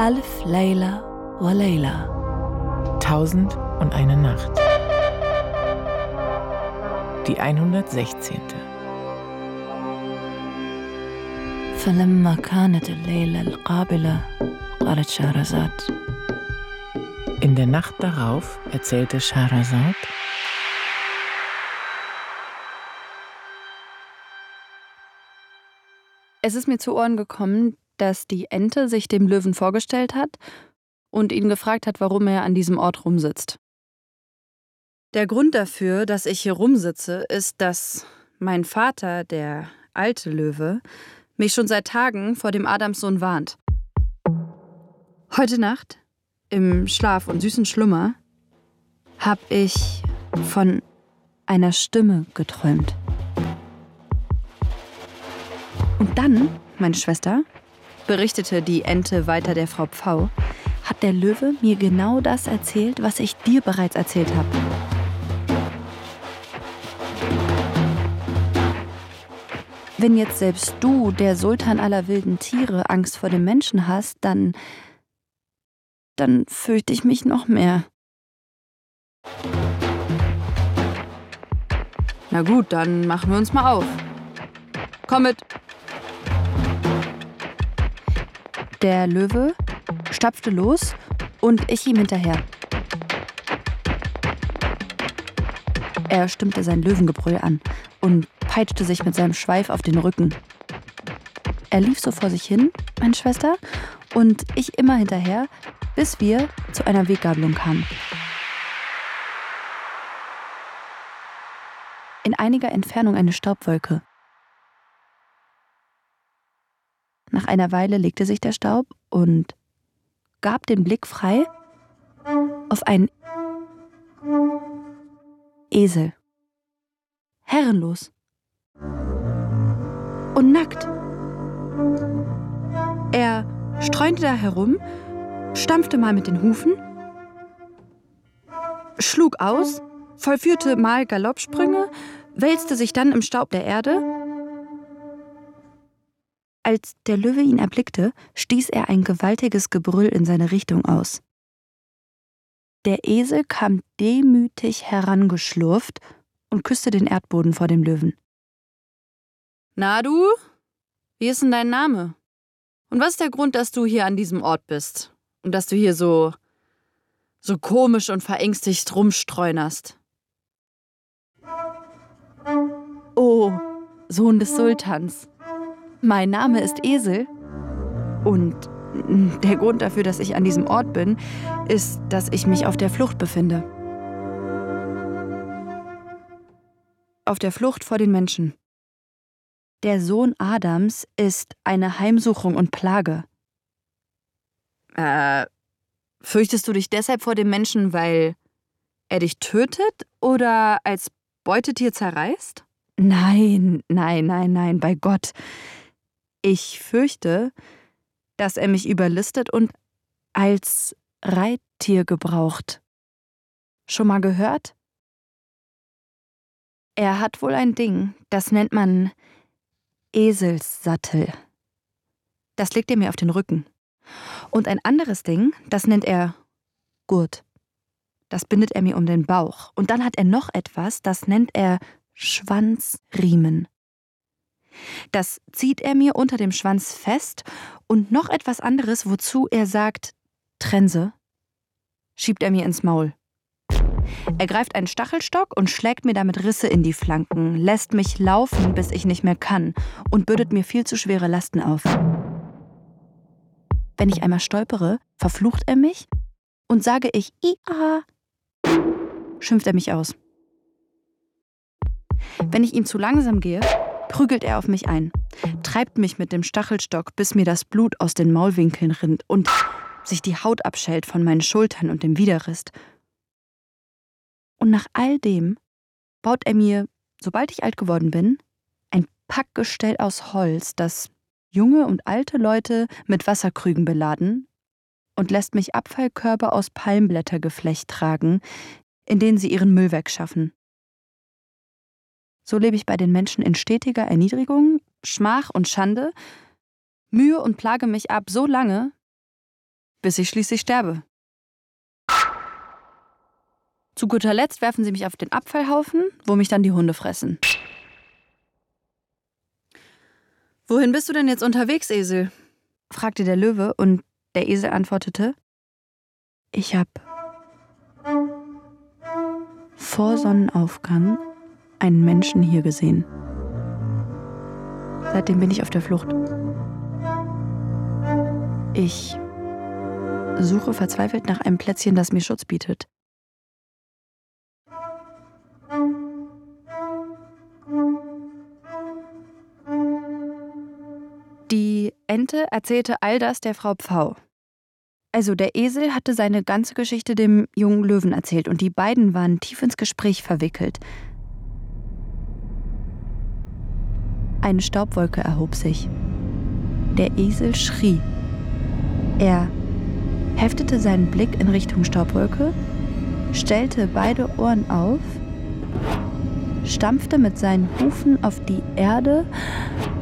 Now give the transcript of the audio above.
Alf Layla wa Layla. 1001 Nacht. Die 116. فلما كانت الليلة القابلة قالت شهرزاد. In der Nacht darauf erzählte Scheherazad: Es ist mir zu Ohren gekommen, dass die Ente sich dem Löwen vorgestellt hat und ihn gefragt hat, warum er an diesem Ort rumsitzt. Der Grund dafür, dass ich hier rumsitze, ist, dass mein Vater, der alte Löwe, mich schon seit Tagen vor dem Adamssohn warnt. Heute Nacht, im Schlaf und süßen Schlummer, habe ich von einer Stimme geträumt. Und dann, meine Schwester, berichtete die Ente weiter der Frau Pfau, hat der Löwe mir genau das erzählt, was ich dir bereits erzählt habe. Wenn jetzt selbst du, der Sultan aller wilden Tiere, Angst vor dem Menschen hast, dann fürchte ich mich noch mehr. Na gut, dann machen wir uns mal auf. Komm mit. Der Löwe stapfte los und ich ihm hinterher. Er stimmte sein Löwengebrüll an und peitschte sich mit seinem Schweif auf den Rücken. Er lief so vor sich hin, meine Schwester, und ich immer hinterher, bis wir zu einer Weggabelung kamen. In einiger Entfernung eine Staubwolke. Nach einer Weile legte sich der Staub und gab den Blick frei auf einen Esel. Herrenlos. Und nackt. Er streunte da herum, stampfte mal mit den Hufen, schlug aus, vollführte mal Galoppsprünge, wälzte sich dann im Staub der Erde. Als der Löwe ihn erblickte, stieß er ein gewaltiges Gebrüll in seine Richtung aus. Der Esel kam demütig herangeschlurft und küsste den Erdboden vor dem Löwen. Na du, wie ist denn dein Name? Und was ist der Grund, dass du hier an diesem Ort bist? Und dass du hier so komisch und verängstigt rumstreunerst? Oh, Sohn des Sultans. Mein Name ist Esel. Und der Grund dafür, dass ich an diesem Ort bin, ist, dass ich mich auf der Flucht befinde. Auf der Flucht vor den Menschen. Der Sohn Adams ist eine Heimsuchung und Plage. Fürchtest du dich deshalb vor dem Menschen, weil er dich tötet oder als Beutetier zerreißt? Nein, bei Gott. Ich fürchte, dass er mich überlistet und als Reittier gebraucht. Schon mal gehört? Er hat wohl ein Ding, das nennt man Eselssattel. Das legt er mir auf den Rücken. Und ein anderes Ding, das nennt er Gurt. Das bindet er mir um den Bauch. Und dann hat er noch etwas, das nennt er Schwanzriemen. Das zieht er mir unter dem Schwanz fest und noch etwas anderes, wozu er sagt Trense, schiebt er mir ins Maul. Er greift einen Stachelstock und schlägt mir damit Risse in die Flanken, lässt mich laufen, bis ich nicht mehr kann und bürdet mir viel zu schwere Lasten auf. Wenn ich einmal stolpere, verflucht er mich und sage ich Ia, schimpft er mich aus. Wenn ich ihm zu langsam gehe, prügelt er auf mich ein, treibt mich mit dem Stachelstock, bis mir das Blut aus den Maulwinkeln rinnt und sich die Haut abschält von meinen Schultern und dem Widerriss. Und nach all dem baut er mir, sobald ich alt geworden bin, ein Packgestell aus Holz, das junge und alte Leute mit Wasserkrügen beladen und lässt mich Abfallkörbe aus Palmblättergeflecht tragen, in denen sie ihren Müll wegschaffen. So lebe ich bei den Menschen in stetiger Erniedrigung, Schmach und Schande, mühe und plage mich ab so lange, bis ich schließlich sterbe. Zu guter Letzt werfen sie mich auf den Abfallhaufen, wo mich dann die Hunde fressen. »Wohin bist du denn jetzt unterwegs, Esel?« fragte der Löwe, und der Esel antwortete: »Ich habe vor Sonnenaufgang einen Menschen hier gesehen. Seitdem bin ich auf der Flucht. Ich suche verzweifelt nach einem Plätzchen, das mir Schutz bietet. Die Ente erzählte all das der Frau Pfau. Also der Esel hatte seine ganze Geschichte dem jungen Löwen erzählt und die beiden waren tief ins Gespräch verwickelt. Eine Staubwolke erhob sich. Der Esel schrie. Er heftete seinen Blick in Richtung Staubwolke, stellte beide Ohren auf, stampfte mit seinen Hufen auf die Erde